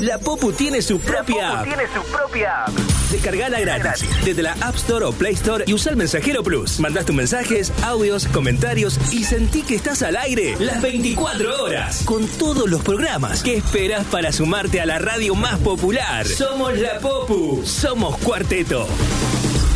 La Popu tiene su propia app. Descargala gratis desde la App Store o Play Store y usa el Mensajero Plus. Mandás tus mensajes, audios, comentarios y sentí que estás al aire las 24 horas con todos los programas. ¿Qué esperas para sumarte a la radio más popular? Somos La Popu. Somos Cuarteto.